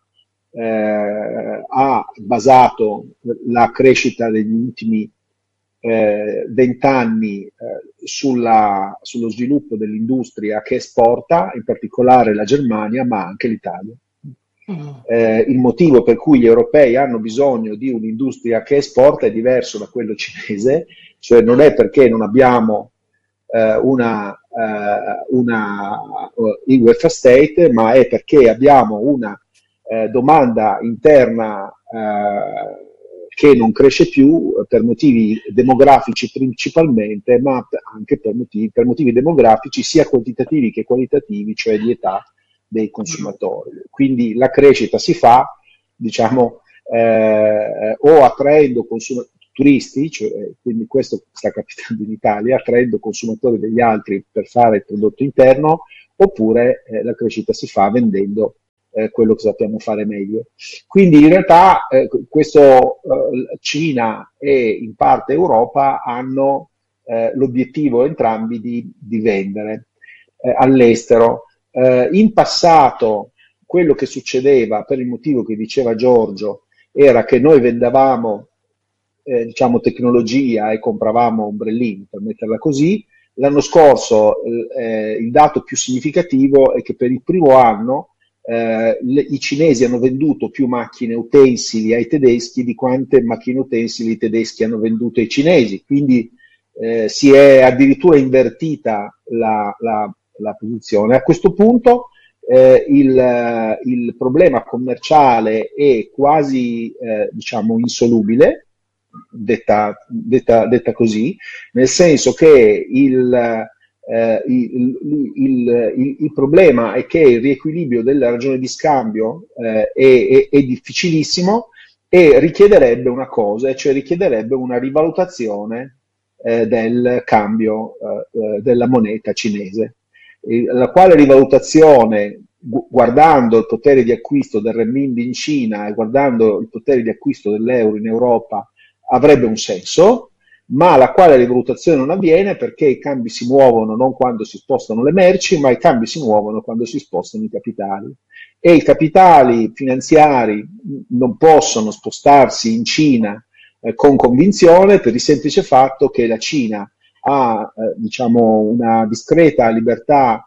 ha basato la crescita degli ultimi 20 anni sullo sviluppo dell'industria che esporta, in particolare la Germania, ma anche l'Italia. Il motivo per cui gli europei hanno bisogno di un'industria che esporta è diverso da quello cinese, cioè non è perché non abbiamo una il welfare state, ma è perché abbiamo una domanda interna che non cresce più per motivi demografici principalmente, ma anche per motivi demografici sia quantitativi che qualitativi, cioè di età dei consumatori. Quindi la crescita si fa, diciamo, o attraendo turisti, cioè, quindi questo sta capitando in Italia, attraendo consumatori degli altri per fare il prodotto interno, oppure la crescita si fa vendendo quello che sappiamo fare meglio. Quindi in realtà Cina e in parte Europa hanno l'obiettivo entrambi di vendere all'estero. In passato quello che succedeva, per il motivo che diceva Giorgio, era che noi vendavamo diciamo tecnologia e compravamo ombrellini, per metterla così. L'anno scorso il dato più significativo è che per il primo anno i cinesi hanno venduto più macchine utensili ai tedeschi di quante macchine utensili i tedeschi hanno venduto ai cinesi, quindi si è addirittura invertita la posizione. A questo punto il problema commerciale è quasi diciamo insolubile, detta così, nel senso che il problema è che il riequilibrio della ragione di scambio è difficilissimo e richiederebbe una cosa, cioè richiederebbe una rivalutazione del cambio della moneta cinese, la quale rivalutazione, guardando il potere di acquisto del renminbi in Cina e guardando il potere di acquisto dell'euro in Europa, avrebbe un senso, ma la quale rivalutazione non avviene perché i cambi si muovono non quando si spostano le merci, ma i cambi si muovono quando si spostano i capitali. E i capitali finanziari non possono spostarsi in Cina con convinzione per il semplice fatto che la Cina ha diciamo una discreta libertà,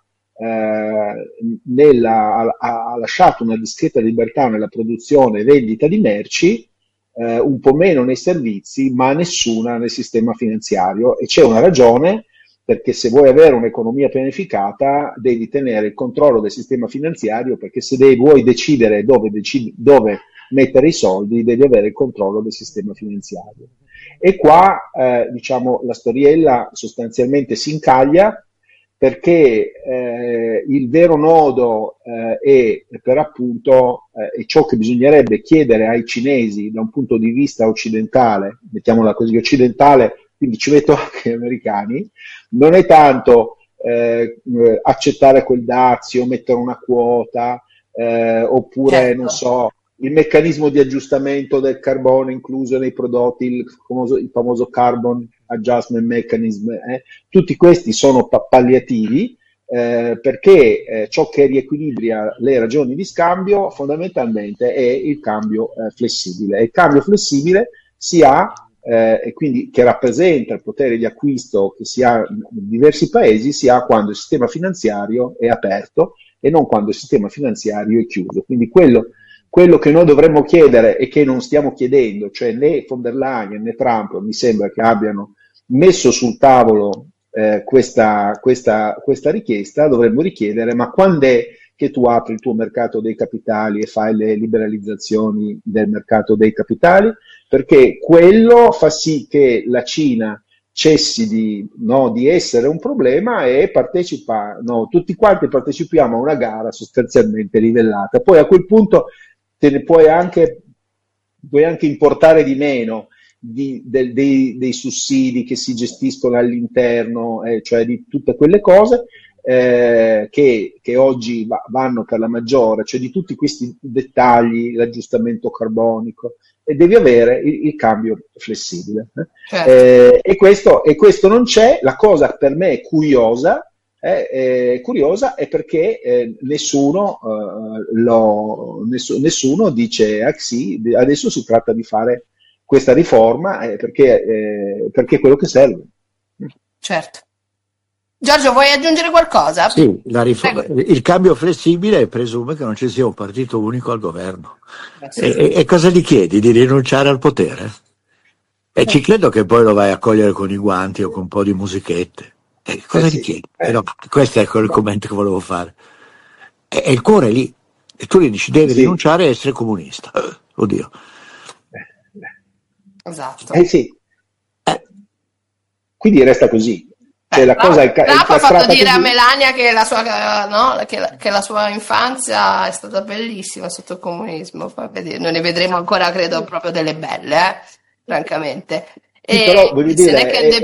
ha lasciato una discreta libertà nella produzione e vendita di merci, un po' meno nei servizi, ma nessuna nel sistema finanziario. E c'è una ragione, perché se vuoi avere un'economia pianificata devi tenere il controllo del sistema finanziario, perché se vuoi decidere dove mettere i soldi devi avere il controllo del sistema finanziario. E qua diciamo la storiella sostanzialmente si incaglia, perché il vero nodo è per appunto è ciò che bisognerebbe chiedere ai cinesi da un punto di vista occidentale, mettiamola così, occidentale, quindi ci metto anche gli americani, non è tanto accettare quel dazio, mettere una quota, oppure certo, non so, il meccanismo di aggiustamento del carbone incluso nei prodotti, il famoso carbon adjustment mechanism, tutti questi sono palliativi, perché ciò che riequilibra le ragioni di scambio fondamentalmente è il cambio flessibile. E il cambio flessibile si ha, e quindi che rappresenta il potere di acquisto che si ha in diversi paesi, si ha quando il sistema finanziario è aperto e non quando il sistema finanziario è chiuso. Quindi quello che noi dovremmo chiedere e che non stiamo chiedendo, cioè né von der Leyen né Trump mi sembra che abbiano messo sul tavolo questa richiesta, dovremmo richiedere: ma quando è che tu apri il tuo mercato dei capitali e fai le liberalizzazioni del mercato dei capitali? Perché quello fa sì che la Cina cessi di essere un problema e tutti quanti partecipiamo a una gara sostanzialmente livellata. Poi a quel punto te ne puoi anche importare di meno dei sussidi che si gestiscono all'interno, cioè di tutte quelle cose che oggi vanno per la maggiore, cioè di tutti questi dettagli, l'aggiustamento carbonico, e devi avere il cambio flessibile. Certo. E questo non c'è. La cosa per me curiosa è perché nessuno dice sì, adesso si tratta di fare questa riforma perché è quello che serve. Certo. Giorgio, vuoi aggiungere qualcosa? Sì, il cambio flessibile presume che non ci sia un partito unico al governo. Sì. E cosa gli chiedi? Di rinunciare al potere? E ci credo che poi lo vai a cogliere con i guanti o con un po' di musichette. Cosa sì. gli chiedi? No, questo è il commento che volevo fare. È il cuore lì. E tu gli dici devi rinunciare a essere comunista. Oddio. Esatto. Sì. Quindi resta così. La Trump ha fatto castrata dire a così. Melania che la sua, no, che la sua infanzia è stata bellissima sotto il comunismo. Poi noi ne vedremo ancora, credo, proprio delle belle, francamente. Sì, però voglio dire,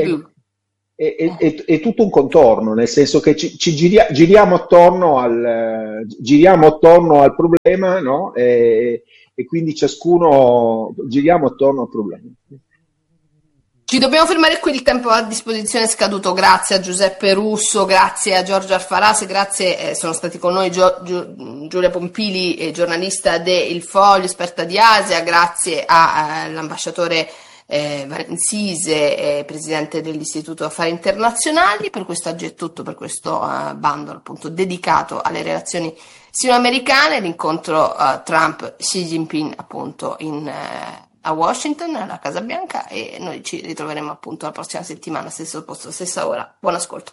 è tutto un contorno, nel senso che giriamo attorno al problema, no? E quindi ciascuno giriamo attorno al problema. Ci dobbiamo fermare qui, il tempo a disposizione è scaduto. Grazie a Giuseppe Russo, grazie a Giorgio Alfarasi, grazie, sono stati con noi Giulia Pompili, giornalista de Il Foglio, esperta di Asia, grazie all'ambasciatore Valensise, presidente dell'Istituto Affari Internazionali. Per questo oggi è tutto, per questo bando appunto dedicato alle relazioni sino-americane, l'incontro Trump-Xi Jinping appunto a Washington, alla Casa Bianca, e noi ci ritroveremo appunto la prossima settimana, stesso posto, stessa ora. Buon ascolto.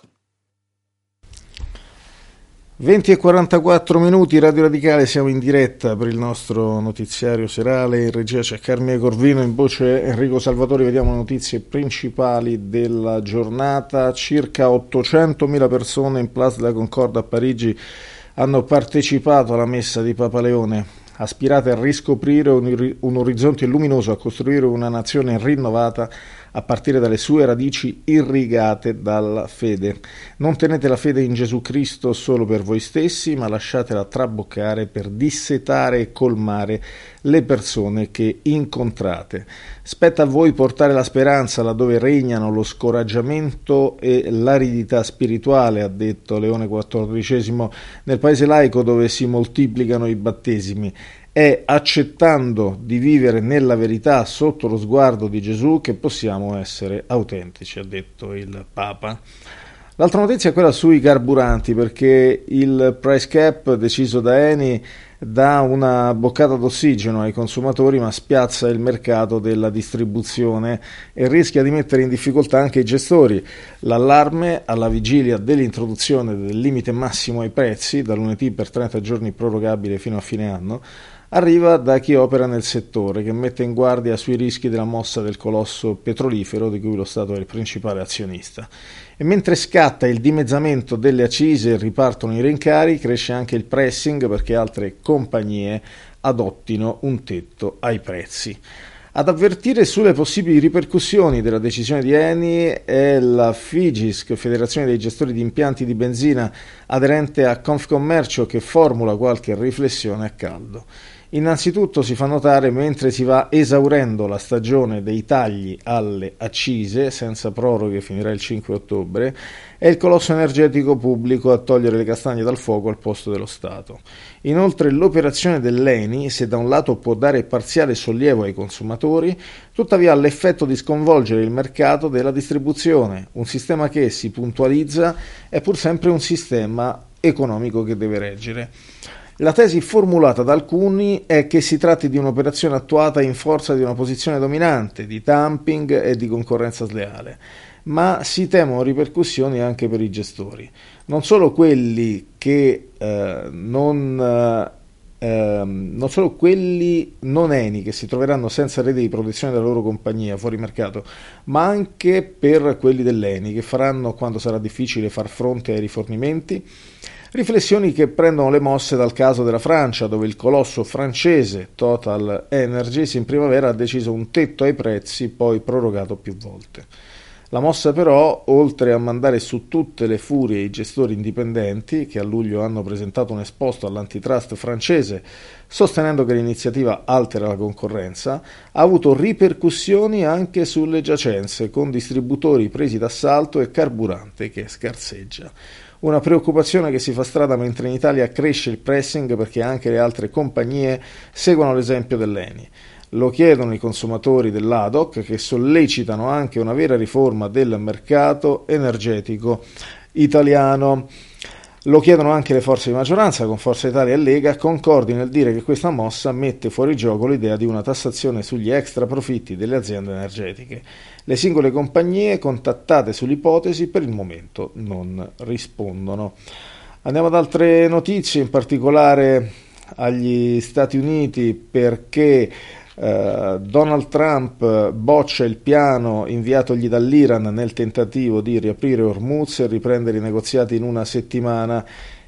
20:44 Radio Radicale, siamo in diretta per il nostro notiziario serale. In regia c'è Carmine Corvino, in voce Enrico Salvatori. Vediamo le notizie principali della giornata. Circa 800.000 persone in Place de la Concorde a Parigi hanno partecipato alla messa di Papa Leone, aspirate a riscoprire un orizzonte luminoso, a costruire una nazione rinnovata a partire dalle sue radici irrigate dalla fede. Non tenete la fede in Gesù Cristo solo per voi stessi, ma lasciatela traboccare per dissetare e colmare le persone che incontrate. Spetta a voi portare la speranza laddove regnano lo scoraggiamento e l'aridità spirituale, ha detto Leone XIV, nel paese laico dove si moltiplicano i battesimi. È accettando di vivere nella verità sotto lo sguardo di Gesù che possiamo essere autentici, ha detto il Papa. L'altra notizia è quella sui carburanti, perché il price cap deciso da Eni dà una boccata d'ossigeno ai consumatori, ma spiazza il mercato della distribuzione e rischia di mettere in difficoltà anche i gestori. L'allarme alla vigilia dell'introduzione del limite massimo ai prezzi, da lunedì per 30 giorni prorogabile fino a fine anno, arriva da chi opera nel settore, che mette in guardia sui rischi della mossa del colosso petrolifero di cui lo Stato è il principale azionista. E mentre scatta il dimezzamento delle accise e ripartono i rincari, cresce anche il pressing perché altre compagnie adottino un tetto ai prezzi. Ad avvertire sulle possibili ripercussioni della decisione di Eni è la FIGISC, Federazione dei Gestori di Impianti di Benzina, aderente a Confcommercio, che formula qualche riflessione a caldo. Innanzitutto si fa notare, mentre si va esaurendo la stagione dei tagli alle accise, senza proroghe finirà il 5 ottobre, è il colosso energetico pubblico a togliere le castagne dal fuoco al posto dello Stato. Inoltre l'operazione dell'Eni, se da un lato può dare parziale sollievo ai consumatori, tuttavia ha l'effetto di sconvolgere il mercato della distribuzione, un sistema che, si puntualizza, è pur sempre un sistema economico che deve reggere. La tesi formulata da alcuni è che si tratti di un'operazione attuata in forza di una posizione dominante, di dumping e di concorrenza sleale, ma si temono ripercussioni anche per i gestori. Non solo quelli non Eni che si troveranno senza rete di protezione della loro compagnia fuori mercato, ma anche per quelli dell'Eni che faranno, quando sarà difficile far fronte ai rifornimenti, riflessioni che prendono le mosse dal caso della Francia, dove il colosso francese Total Energies in primavera ha deciso un tetto ai prezzi, poi prorogato più volte. La mossa però, oltre a mandare su tutte le furie i gestori indipendenti, che a luglio hanno presentato un esposto all'antitrust francese sostenendo che l'iniziativa altera la concorrenza, ha avuto ripercussioni anche sulle giacenze, con distributori presi d'assalto e carburante che scarseggia. Una preoccupazione che si fa strada mentre in Italia cresce il pressing perché anche le altre compagnie seguono l'esempio dell'Eni. Lo chiedono i consumatori dell'ADOC, che sollecitano anche una vera riforma del mercato energetico italiano. Lo chiedono anche le forze di maggioranza, con Forza Italia e Lega, concordi nel dire che questa mossa mette fuori gioco l'idea di una tassazione sugli extra profitti delle aziende energetiche. Le singole compagnie contattate sull'ipotesi per il momento non rispondono. Andiamo ad altre notizie, in particolare agli Stati Uniti, perché Donald Trump boccia il piano inviatogli dall'Iran nel tentativo di riaprire Hormuz e riprendere i negoziati in una settimana,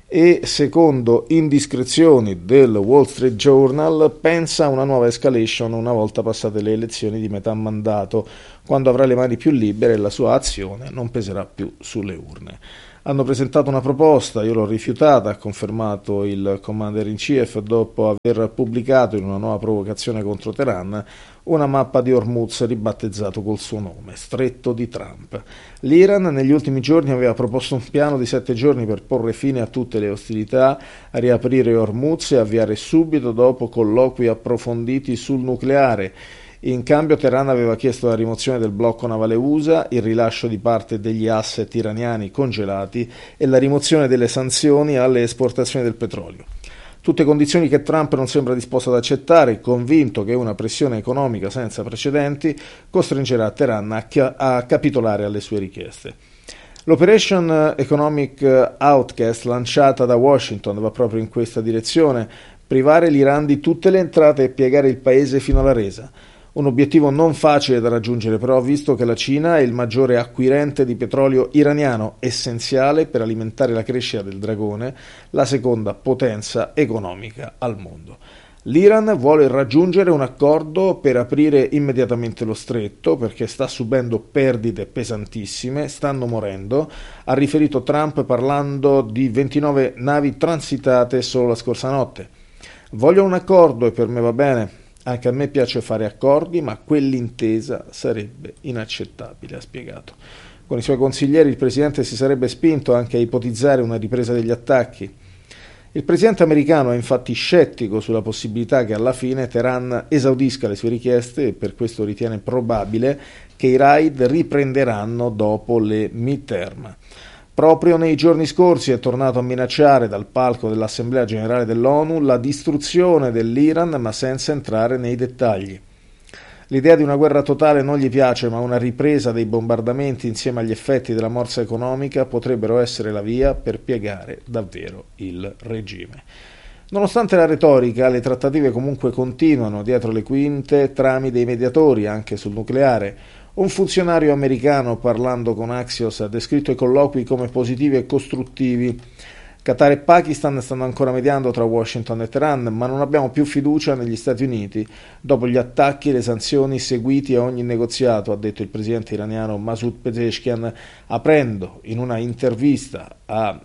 e secondo indiscrezioni del Wall Street Journal pensa a una nuova escalation una volta passate le elezioni di metà mandato, quando avrà le mani più libere e la sua azione non peserà più sulle urne. Hanno presentato una proposta, io l'ho rifiutata, ha confermato il Commander in Chief dopo aver pubblicato in una nuova provocazione contro Teheran una mappa di Hormuz ribattezzato col suo nome, Stretto di Trump. L'Iran negli ultimi giorni aveva proposto un piano di 7 giorni per porre fine a tutte le ostilità, a riaprire Hormuz e avviare subito dopo colloqui approfonditi sul nucleare. In cambio Teheran aveva chiesto la rimozione del blocco navale USA, il rilascio di parte degli asset iraniani congelati e la rimozione delle sanzioni alle esportazioni del petrolio. Tutte condizioni che Trump non sembra disposto ad accettare, convinto che una pressione economica senza precedenti costringerà Teheran a capitolare alle sue richieste. L'Operation Economic Outcast lanciata da Washington va proprio in questa direzione: privare l'Iran di tutte le entrate e piegare il paese fino alla resa. Un obiettivo non facile da raggiungere però, visto che la Cina è il maggiore acquirente di petrolio iraniano, essenziale per alimentare la crescita del dragone, la seconda potenza economica al mondo. L'Iran vuole raggiungere un accordo per aprire immediatamente lo stretto perché sta subendo perdite pesantissime, stanno morendo, ha riferito Trump parlando di 29 navi transitate solo la scorsa notte. Voglio un accordo e per me va bene. Anche a me piace fare accordi, ma quell'intesa sarebbe inaccettabile, ha spiegato. Con i suoi consiglieri il presidente si sarebbe spinto anche a ipotizzare una ripresa degli attacchi. Il presidente americano è infatti scettico sulla possibilità che alla fine Teheran esaudisca le sue richieste e per questo ritiene probabile che i raid riprenderanno dopo le midterm. Proprio nei giorni scorsi è tornato a minacciare dal palco dell'Assemblea Generale dell'ONU la distruzione dell'Iran, ma senza entrare nei dettagli. L'idea di una guerra totale non gli piace, ma una ripresa dei bombardamenti insieme agli effetti della morsa economica potrebbero essere la via per piegare davvero il regime. Nonostante la retorica, le trattative comunque continuano dietro le quinte tramite i mediatori anche sul nucleare. Un funzionario americano, parlando con Axios, ha descritto i colloqui come positivi e costruttivi. Qatar e Pakistan stanno ancora mediando tra Washington e Teheran, ma non abbiamo più fiducia negli Stati Uniti dopo gli attacchi e le sanzioni seguiti a ogni negoziato, ha detto il presidente iraniano Masoud Pezeshkian, aprendo in una intervista a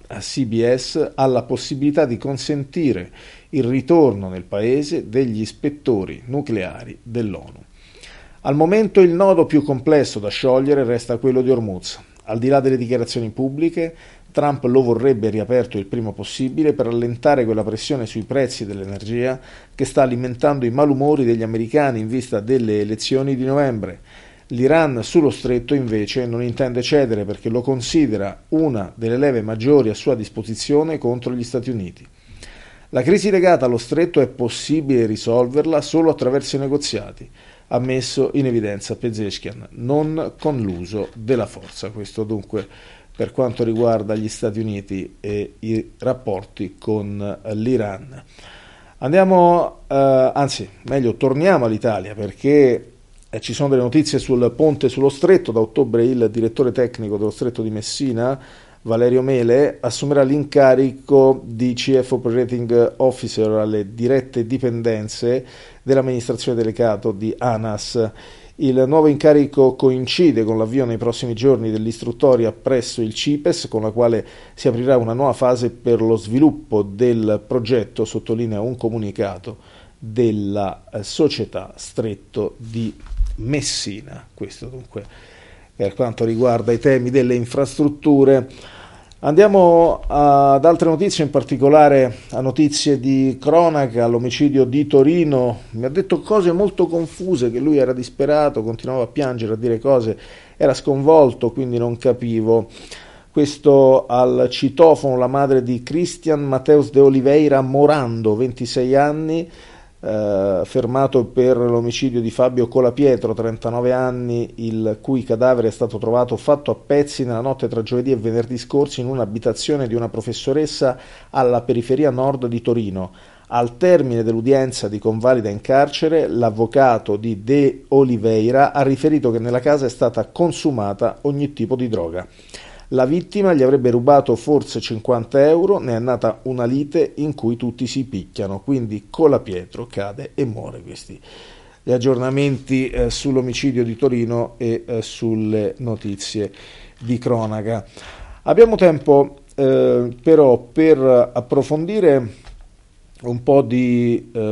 CBS alla possibilità di consentire il ritorno nel paese degli ispettori nucleari dell'ONU. Al momento il nodo più complesso da sciogliere resta quello di Hormuz. Al di là delle dichiarazioni pubbliche, Trump lo vorrebbe riaperto il prima possibile per allentare quella pressione sui prezzi dell'energia che sta alimentando i malumori degli americani in vista delle elezioni di novembre. L'Iran sullo stretto invece non intende cedere perché lo considera una delle leve maggiori a sua disposizione contro gli Stati Uniti. La crisi legata allo stretto è possibile risolverla solo attraverso i negoziati, ha messo in evidenza Pezeshkian, non con l'uso della forza. Questo dunque per quanto riguarda gli Stati Uniti e i rapporti con l'Iran. Torniamo all'Italia perché ci sono delle notizie sul ponte sullo stretto. Da ottobre il direttore tecnico dello stretto di Messina, Valerio Mele, assumerà l'incarico di Chief Operating Officer alle dirette dipendenze dell'amministrazione delegato di ANAS. Il nuovo incarico coincide con l'avvio nei prossimi giorni dell'istruttoria presso il CIPES, con la quale si aprirà una nuova fase per lo sviluppo del progetto, sottolinea un comunicato della società Stretto di Messina. Questo dunque per quanto riguarda i temi delle infrastrutture. Andiamo ad altre notizie, in particolare a notizie di cronaca. L'omicidio di Torino. Mi ha detto cose molto confuse, che lui era disperato, continuava a piangere, a dire cose, era sconvolto, quindi non capivo. Questo al citofono la madre di Cristian Mateus de Oliveira Morando, 26 anni, fermato per l'omicidio di Fabio Colapietro, 39 anni, il cui cadavere è stato trovato fatto a pezzi nella notte tra giovedì e venerdì scorsi in un'abitazione di una professoressa alla periferia nord di Torino. Al termine dell'udienza di convalida in carcere, l'avvocato di De Oliveira ha riferito che nella casa è stata consumata ogni tipo di droga. La vittima gli avrebbe rubato forse 50 euro, ne è nata una lite in cui tutti si picchiano, quindi Colapietro cade e muore. Questi gli aggiornamenti sull'omicidio di Torino e sulle notizie di cronaca. Abbiamo tempo però per approfondire un po' di